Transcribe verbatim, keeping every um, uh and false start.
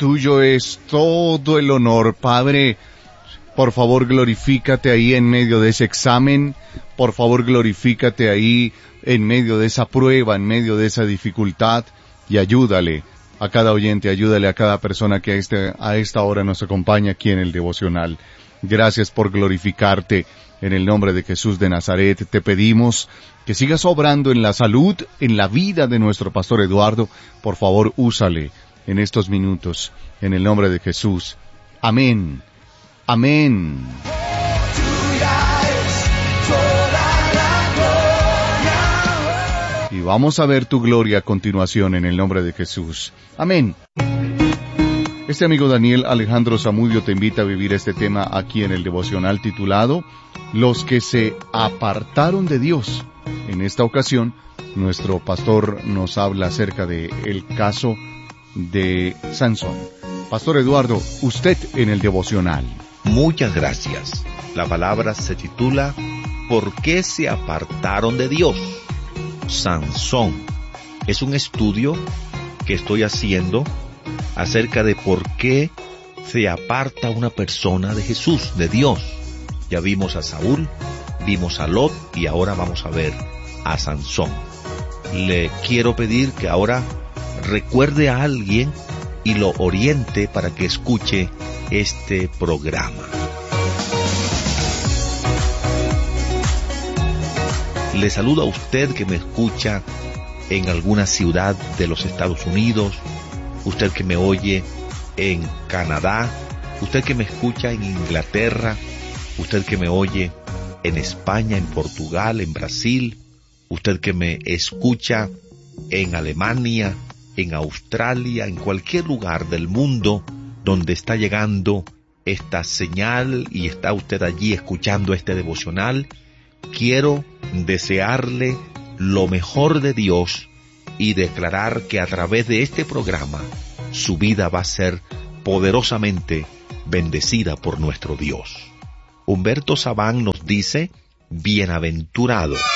tuyo es todo el honor, Padre. Por favor, glorifícate ahí en medio de ese examen. Por favor, glorifícate ahí en medio de esa prueba, en medio de esa dificultad. Y ayúdale a cada oyente, ayúdale a cada persona que a, este, a esta hora nos acompaña aquí en el devocional. Gracias por glorificarte. En el nombre de Jesús de Nazaret te pedimos que sigas obrando en la salud, en la vida de nuestro pastor Eduardo. Por favor, úsale en estos minutos. En el nombre de Jesús. Amén. Amén. Y vamos a ver tu gloria a continuación en el nombre de Jesús. Amén. Este amigo Daniel Alejandro Zamudio te invita a vivir este tema aquí en el devocional titulado Los que se apartaron de Dios. En esta ocasión, nuestro pastor nos habla acerca de el caso de Sansón. Pastor Eduardo, usted en el devocional. Muchas gracias. La palabra se titula ¿Por qué se apartaron de Dios? Sansón. Es un estudio que estoy haciendo acerca de por qué se aparta una persona de Jesús, de Dios. Ya vimos a Saúl, vimos a Lot y ahora vamos a ver a Sansón. Le quiero pedir que ahora recuerde a alguien y lo oriente para que escuche este programa. Le saludo a usted que me escucha en alguna ciudad de los Estados Unidos, usted que me oye en Canadá, usted que me escucha en Inglaterra, usted que me oye en España, en Portugal, en Brasil, usted que me escucha en Alemania, en Australia, en cualquier lugar del mundo donde está llegando esta señal y está usted allí escuchando este devocional, quiero desearle lo mejor de Dios y declarar que a través de este programa su vida va a ser poderosamente bendecida por nuestro Dios. Humberto Sabán nos dice, bienaventurado